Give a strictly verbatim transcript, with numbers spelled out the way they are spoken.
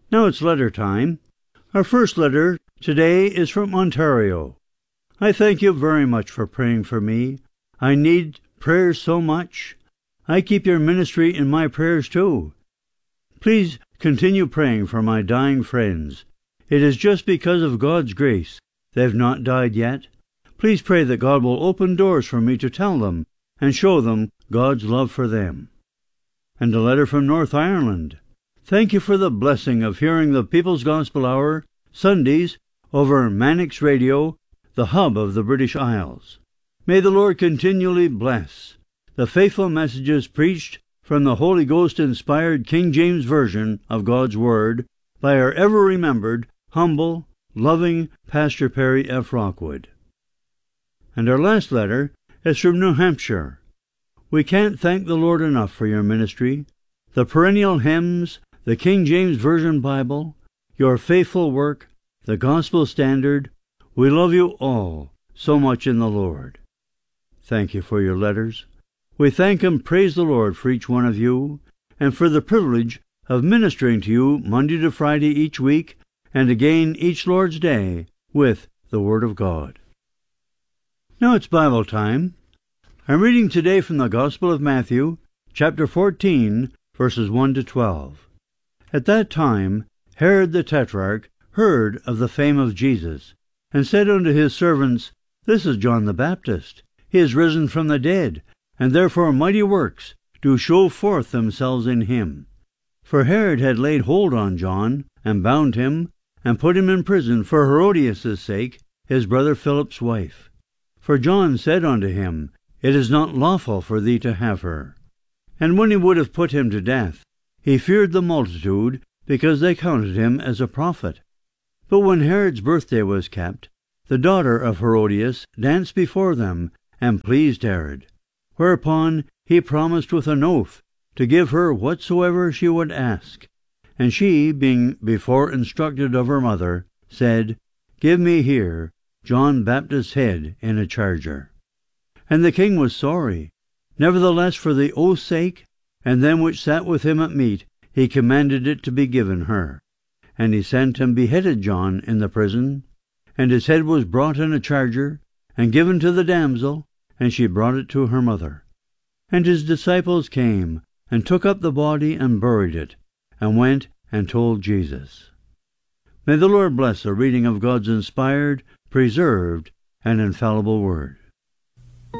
Now it's letter time. Our first letter today is from Ontario. I thank you very much for praying for me. I need prayers so much. I keep your ministry in my prayers too. Please continue praying for my dying friends. It is just because of God's grace they've not died yet. Please pray that God will open doors for me to tell them and show them God's love for them. And a letter from North Ireland. Thank you for the blessing of hearing the People's Gospel Hour Sundays over Mannix Radio, the hub of the British Isles. May the Lord continually bless the faithful messages preached from the Holy Ghost-inspired King James Version of God's Word by our ever-remembered, humble, loving Pastor Perry F. Rockwood. And our last letter is from New Hampshire. We can't thank the Lord enough for your ministry, the perennial hymns, the King James Version Bible, your faithful work, the Gospel Standard. We love you all so much in the Lord. Thank you for your letters. We thank and praise the Lord for each one of you, and for the privilege of ministering to you Monday to Friday each week, and again each Lord's Day, with the Word of God. Now it's Bible time. I'm reading today from the Gospel of Matthew, chapter fourteen, verses one to twelve. At that time Herod the Tetrarch heard of the fame of Jesus, and said unto his servants, This is John the Baptist. He is risen from the dead, and therefore mighty works do show forth themselves in him. For Herod had laid hold on John, and bound him, and put him in prison for Herodias' sake, his brother Philip's wife. For John said unto him, It is not lawful for thee to have her. And when he would have put him to death, he feared the multitude, because they counted him as a prophet. But when Herod's birthday was kept, the daughter of Herodias danced before them, and pleased Herod. Whereupon he promised with an oath to give her whatsoever she would ask. And she, being before instructed of her mother, said, Give me here John Baptist's head in a charger. And the king was sorry. Nevertheless, for the oath's sake, and them which sat with him at meat, he commanded it to be given her. And he sent and beheaded John in the prison. And his head was brought in a charger, and given to the damsel, and she brought it to her mother. And his disciples came, and took up the body, and buried it, and went and told Jesus. May the Lord bless the reading of God's inspired, preserved, and infallible Word.